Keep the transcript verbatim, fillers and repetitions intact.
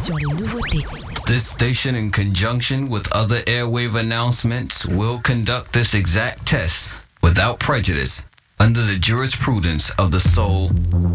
sur les nouveautés. This station, in conjunction with other airwave announcements, will conduct this exact test without prejudice under the jurisprudence of the Soul